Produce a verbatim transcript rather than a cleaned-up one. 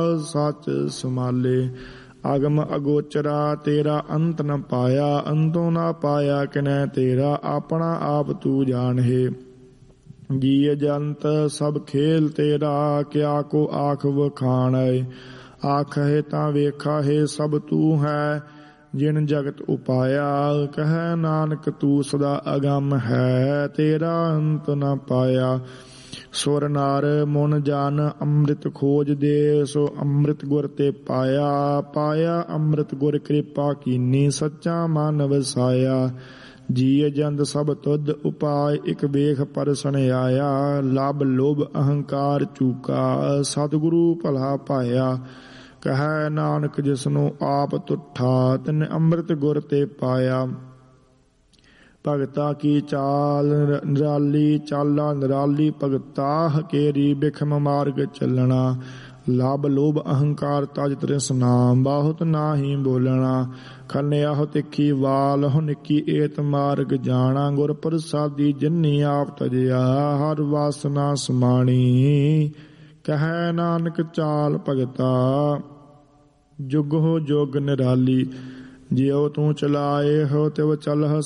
ਸਚ ਸਮਾਲੇ। ਅਗਮ ਅਗੋਚਰਾ ਤੇਰਾ ਅੰਤ ਨ ਪਾਇਆ, ਅੰਤੋਂ ਨਾ ਪਾਇਆ ਕਿਨੈ ਤੇਰਾ, ਆਪਣਾ ਆਪ ਤੂੰ ਜਾਣਹਿ। ਜੀਅ ਜੰਤ ਸਭ ਖੇਲ ਤੇਰਾ, ਕਿਆ ਕੋ ਆਖ ਵਖਾਣੈ। ਆਖਹਿ ਤਾਂ ਵੇਖਾਹੇ ਸਭ ਤੂੰ ਹੈ, ਜਿਨ ਜਗਤ ਉਪਾਇਆ। ਕਹਿ ਨਾਨਕ ਤੂੰ ਸਦਾ ਅਗੰਮ ਹੈ, ਤੇਰਾ ਅੰਤ ਨ ਪਾਇਆ। ਸੁਰ ਨਰ ਮੁਨ ਜਨ ਅੰਮ੍ਰਿਤ ਖੋਜ ਦੇ, ਸੋ ਅੰਮ੍ਰਿਤ ਗੁਰ ਤੇ ਪਾਇਆ। ਪਾਇਆ ਅੰਮ੍ਰਿਤ ਗੁਰ ਕਿਰਪਾ ਕੀਨੀ, ਸੱਚਾ ਮਨ ਵਸਾਇਆ। ਜੀਅ ਜੰਤ ਸਭ ਤੁਧ ਉਪਾਇ, ਇਕ ਵੇਖ ਪਰਸਨ ਆਇਆ। ਲਬ ਲੋਭ ਅਹੰਕਾਰ ਚੂਕਾ, ਸਤਿਗੁਰੂ ਭਲਾ ਪਾਇਆ। ਕਹਿ ਨਾਨਕ ਜਿਸਨੂੰ ਆਪ ਤੁਠਾ, ਤਿਨ ਅੰਮ੍ਰਿਤ ਗੁਰ ਤੇ ਪਾਇਆ। ਭਗਤਾ ਕੀ ਚਾਲ ਨਿਰਾਲੀ, ਚਾਲਾ ਨਿਰਾਲੀ ਭਗਤਾ ਹਕੇਰੀ। ਬਿਖਮ ਮਾਰਗ ਚੱਲਣਾ, ਲਬ ਲੋਭ ਅਹੰਕਾਰ ਤਜ ਤ੍ਰਿਸ਼ਨਾ। ਬਹੁਤ ਨਾਹੀ ਬੋਲਣਾ, ਖੰਨਿਆਹੁ ਤਿੱਖੀ ਵਾਲ,ਹੁ ਨਿੱਕੀ ਏਤ ਮਾਰਗ ਜਾਣਾ। ਗੁਰ ਪ੍ਰਸਾਦੀ ਜਿਨੀ ਆਪ ਤਜਿਆ, ਹਰ ਵਾਸਨਾ ਸਮਾਣੀ। ਕਹਿ ਨਾਨਕ ਚਾਲ ਭਗਤਾ, ਜੁਗ ਹੋ ਜੁਗ ਨਿਰਾਲੀ। ਜਿਉ ਤੂੰ ਚਲਾਏ ਹੋ ਤਿਉ ਚਲਹ